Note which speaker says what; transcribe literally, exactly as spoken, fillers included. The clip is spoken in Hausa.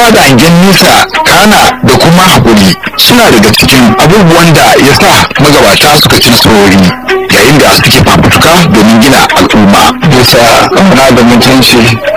Speaker 1: da hangen nesa kana da kuma haƙuri suna daga cikin abubuwan da ya sa magabata suka ci nasarori yayin da suke fafutuka domin gina al'umma.
Speaker 2: bisa ƙauna da mutunci